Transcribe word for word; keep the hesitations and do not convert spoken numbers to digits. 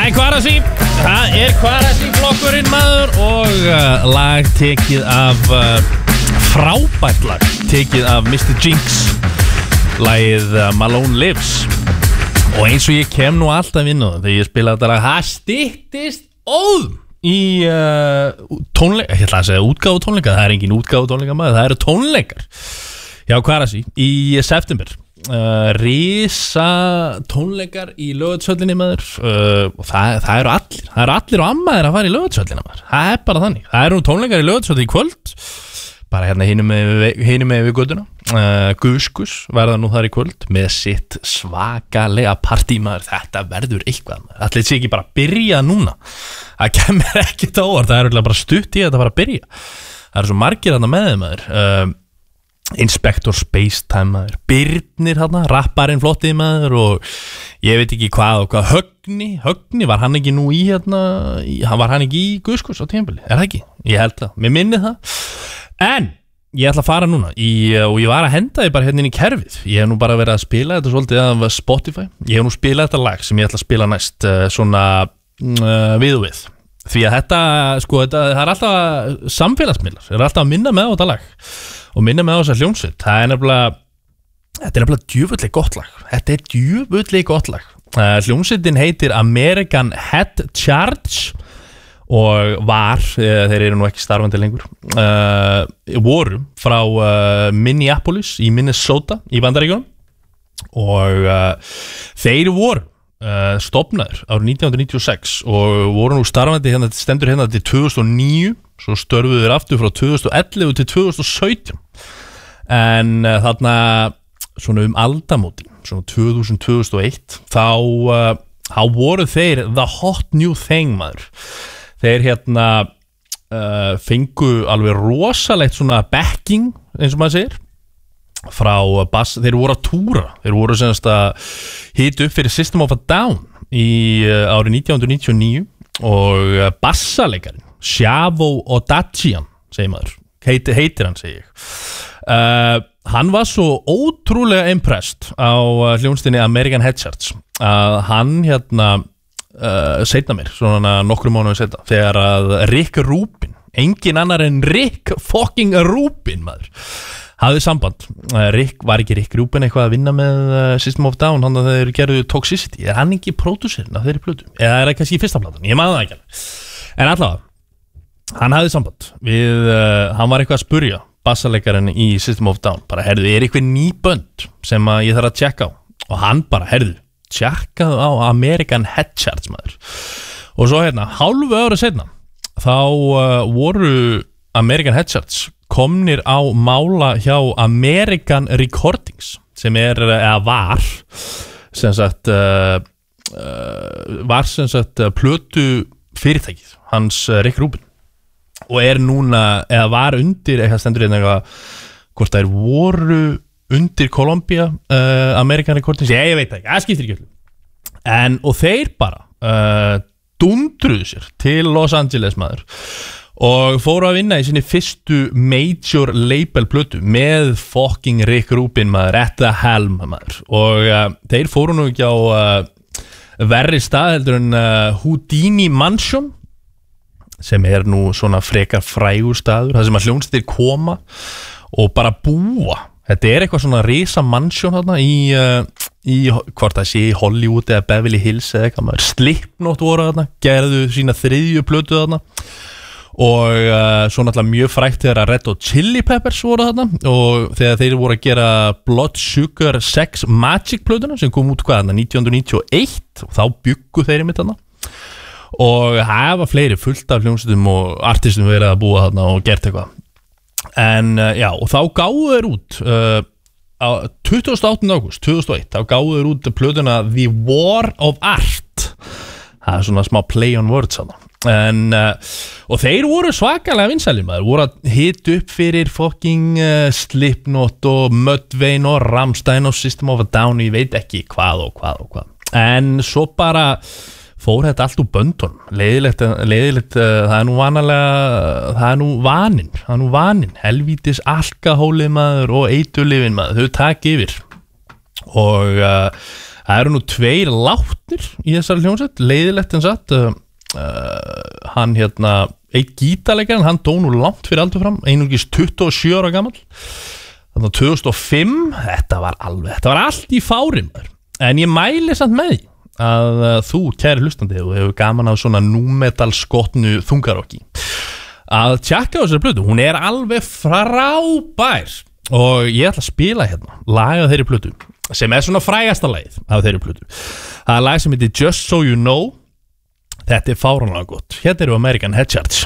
Það er Kvarasi, það er Kvarasi flokkurinn maður og uh, lag tekið af uh, frábært lag tekið af mister Jinx, lagið uh, Malone Lives. Og eins og ég kem nú alltaf inn á það þegar ég spila þetta lag, það styttist óðum í uh, tónleika, ég ætla að segja útgáfu tónleika, það er engin útgáfu tónleika maður, það eru tónleikar hjá Kvarasi í september. Uh, risa tónleikar í Laugardalshöllinni maður uh, og það, það eru allir það eru allir og ammaðir að fara í Laugardalshöllina maður, það er bara þannig, það eru tónleikar í Laugardalshöllinni í kvöld bara hérna hinum með, hinum með við göttuna uh, Guskus verða nú þar í kvöld með sitt svakalega partí maður, þetta verður eitthvað maður, allir sé ekki bara að byrja núna, það kemur ekkert á óvart, það er bara stutt í þetta bara að byrja, það eru svo margir þarna með þeim maður uh, Inspector Spacetime maður, Birnir hérna, rapparinn flottið maður og ég veit ekki hvað og hvað, Högni, Högni var hann ekki nú í hérna, í, var hann ekki í Guskus á tímabili, er það ekki? Ég held það, mér minni það, en ég ætla að fara núna í, og ég var að henda því bara hérna inn í kerfið, ég hef nú bara verið að spila þetta svolítið af Spotify, ég hef nú spilað þetta lag sem ég ætla að spila næst svona uh, við og við, því að þetta, sko, þetta, það er alltaf samfélagsmiðlar, það er alltaf að minna með á þetta lag og minna með á þessa hljómsveit, það er nefnilega þetta er nefnilega djöfullega gott lag þetta er djöfullega gott lag uh, hljómsveitin heitir American Head Charge og var, uh, þeir eru nú ekki starfandi lengur uh, voru frá uh, Minneapolis í Minnesota í Bandaríkjunum og uh, þeir voru uh, stofnaður árið nítján hundruð níutíu og sex og voru nú starfandi hérna, stendur hérna til tvö þúsund og níu svo störfuðu þeir aftur frá tvö þúsund og ellefu til tvö þúsund og sautján en uh, þarna svona um aldamótin svona tvö þúsund til tvö þúsund og eitt þá, uh, þá voru þeir the hot new thing maður þeir hérna uh, fengu alveg rosalegt svona backing eins og maður segir frá bass, þeir voru að túra þeir voru semst að hita upp fyrir System of a Down í uh, árið nítján hundruð níutíu og níu og uh, bassaleikarin Shavo Odachian segir maður, heitir, heitir hann segi ég uh, hann var svo ótrúlega impressed á uh, hljónstinni American Head Charge að uh, hann hérna uh, seinna mér, svona nokkrum mánuðum seinna þegar að Rick Rubin engin annar en Rick fucking Rubin maður hafði samband, uh, Rick, var ekki Rick Rubin eitthvað að vinna með uh, System of Down hann að þeir gerðu Toxicity, er hann ekki pródúserinn af þeirri plötu, eða er það kannski í fyrsta platan ég maður það ekki alveg, en allavega hann hafði samband við, uh, hann var eitthvað að spurja bassalekarinn í System of Down bara, herðu, er eitthvað ný bönd sem að ég þarf að tjekka á og hann bara, herðu, tjekkaðu á American Head Charge maður og svo hérna, hálfu ára setna þá uh, voru American Head Charge komnir á mála hjá American Recordings sem er, eða var sem sagt uh, uh, var sem sagt uh, plötu fyrirtækið hans uh, Rick Rubin og er núna, eða var undir eitthvað stendur hérna eitthvað hvort þær voru undir Columbia uh, American Recordings, ég, ég veit ekki, það skiptir ekki en, og þeir bara uh, dundruðu sér til Los Angeles maður og fóru að vinna í sinni fyrstu major label plötu með fucking Rick Rubin maður, at the helm maður og uh, þeir fóru nú ekki á uh, verri stað heldur en uh, Houdini Mansion sem er nú svona frekar frægur staður það sem að hljónstir koma og bara búa þetta er eitthvað svona risa mansion þarna í, uh, í hvort það sé í Hollywood eða Beverly Hills eða eitthvað maður Slipknot voru þarna, gerðu sína þriðju plötu þarna og uh, svo náttúrulega mjög frægt þegar Red Hot Chili Peppers voru þarna og þegar þeir voru að gera Blood Sugar Sex Magic plötuna sem kom út hvað þarna nítján hundruð níutíu og eitt og þá byggu þeir í mitt þarna og hafa fleiri fullt af hljómsveitum og artistum verið að búa þarna og gert eitthvað en uh, já, og þá gáðu þeir út uh, á tuttugasta og áttunda ágúst tvö þúsund og eitt, þá gáðu þeir út plötuna The War of Art það er svona smá play on words þarna en, uh, og þeir voru svakalega vinsælir maður, voru að hita upp fyrir fucking uh, Slipknot og Mudvayne og Rammstein og System of a Down, ég veit ekki hvað og hvað og hvað en svo bara fór þetta allt úr böndunum leiðilegt, leiðilegt uh, það er nú vanalega það er nú vaninn, það er nú vaninn helvítis alkahólið maður og eitulifin maður, þau takk yfir og uh, Það eru nú tveir látnir í þessari hljómsveit, leiðilegt en satt uh, uh, Hann hérna eitt gítarleikarinn, hann dó nú langt fyrir aldur fram einungis tuttugu og sjö ára gamall Þannig að tvö þúsund og fimm Þetta var alveg, þetta var allt í fárim En ég mæli samt með því að uh, þú, kæri hlustandi og hefur gaman af svona númetal skotnu þungarokki að tjekka á þessari plötu, hún er alveg frábær og ég ætla að spila hérna lag af þeirri plötu sem er svona frægasta lagið af þeirri plötu það er lag sem heitir Just So You Know þetta er fáránlega gott, hérna eru American Head Charts